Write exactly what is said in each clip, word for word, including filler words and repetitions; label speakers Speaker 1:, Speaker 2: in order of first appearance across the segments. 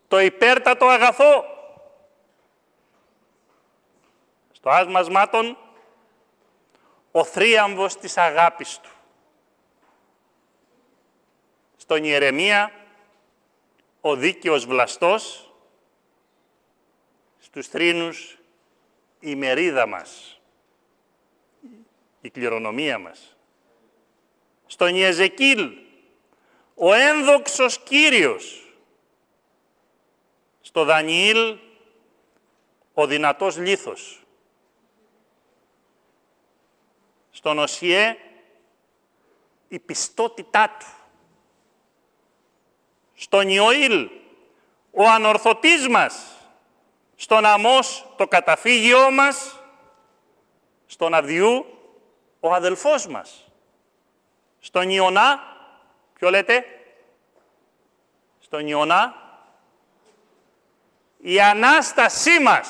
Speaker 1: το υπέρτατο αγαθό. Στο άσμασμάτων, ο θρίαμβος της αγάπης του. Στον Ιερεμία, ο δίκαιος βλαστός, στους θρήνους, η μερίδα μας, η κληρονομία μας. Στον Ιεζεκίλ, ο ένδοξος Κύριος. Στο Δανιήλ, ο δυνατός λίθος. Στον Οσιέ, η πιστότητά του. Στον Ιωήλ, ο ανορθωτής μας. Στον Αμώς, το καταφύγιό μας. Στον Αβδιού, ο αδελφός μας. Στον Ιωνά, ποιο λέτε? Στον Ιωνά, η Ανάστασή μας.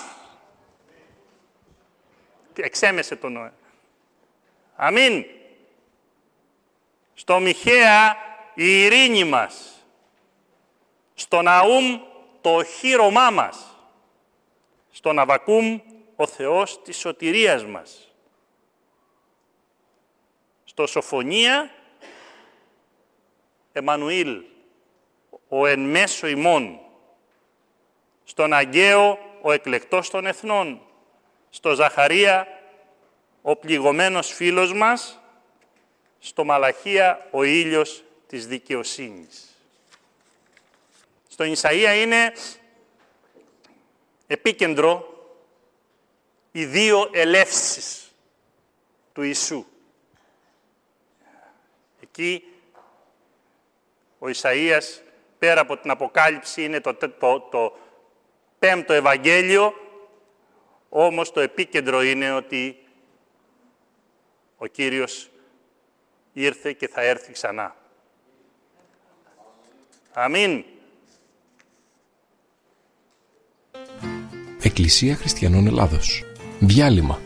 Speaker 1: Εξέμεσε τον Νοέ. Αμήν. Στο Μιχαία, η ειρήνη μας. Στο Ναούμ, το οχήρωμά μας. Στον Αβακούμ, ο Θεός της σωτηρίας μας. Στο Σοφονία, Εμμανουήλ, ο εν μέσω ημών. Στον Αγκαίο, ο εκλεκτός των εθνών. Στο Ζαχαρία, ο πληγωμένος φίλος μας. Στο Μαλαχία, ο ήλιος της δικαιοσύνης. Στον Ισαΐα είναι επίκεντρο οι δύο ελεύσεις του Ιησού. Εκεί ο Ισαΐας, πέρα από την Αποκάλυψη, είναι το, το, το πέμπτο Ευαγγέλιο, όμως το επίκεντρο είναι ότι ο Κύριος ήρθε και θα έρθει ξανά. Αμήν.
Speaker 2: Εκκλησία Χριστιανών Ελλάδος. Διάλειμμα.